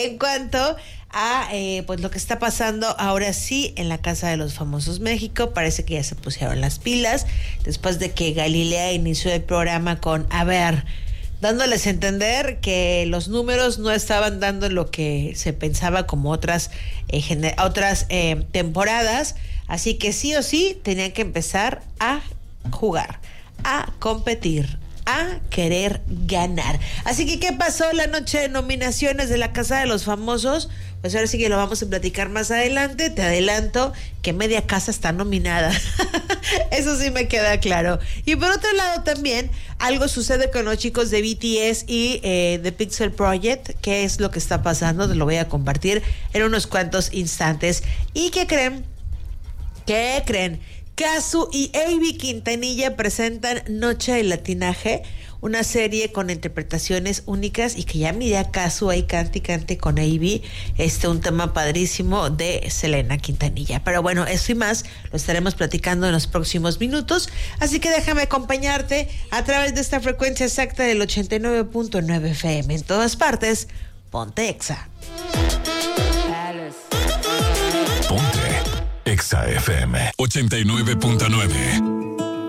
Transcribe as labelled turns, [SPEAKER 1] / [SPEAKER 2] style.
[SPEAKER 1] En cuanto a pues lo que está pasando ahora sí en la Casa de los Famosos México, parece que ya se pusieron las pilas después de que Galilea inició el programa con, dándoles a entender que los números no estaban dando lo que se pensaba como otras temporadas, así que sí o sí tenían que empezar a jugar, a competir, a querer ganar. Así que, ¿qué pasó la noche de nominaciones de la Casa de los Famosos? Pues ahora sí que lo vamos a platicar más adelante. Te adelanto que media casa está nominada. Eso sí me queda claro. Y por otro lado también, algo sucede con los chicos de BTS y The Pixel Project. ¿Qué es lo que está pasando? Te lo voy a compartir en unos cuantos instantes. ¿Y qué creen? ¿Qué creen? Casu y Avi Quintanilla presentan Noche de Latinaje, una serie con interpretaciones únicas y que ya miré a Casu ahí cante y cante con Avi, un tema padrísimo de Selena Quintanilla. Pero bueno, eso y más lo estaremos platicando en los próximos minutos, así que déjame acompañarte a través de esta frecuencia exacta del 89.9 FM. En todas partes, ponte Exa.
[SPEAKER 2] Ponte Exa FM 89.9.